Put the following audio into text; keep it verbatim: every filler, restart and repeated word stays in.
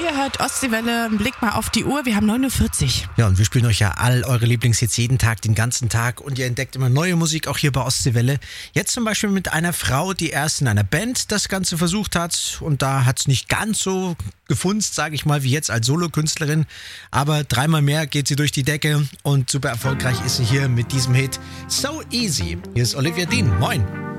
Ihr hört Ostseewelle, ein Blick mal auf die Uhr, wir haben neun Uhr vierzig. Ja, und wir spielen euch ja all eure Lieblingshits jeden Tag, den ganzen Tag. Und ihr entdeckt immer neue Musik, auch hier bei Ostseewelle. Jetzt zum Beispiel mit einer Frau, die erst in einer Band das Ganze versucht hat. Und da hat es nicht ganz so gefunzt, sage ich mal, wie jetzt als Solokünstlerin. Aber dreimal mehr geht sie durch die Decke und super erfolgreich ist sie hier mit diesem Hit So Easy. Hier ist Olivia Dean. Moin.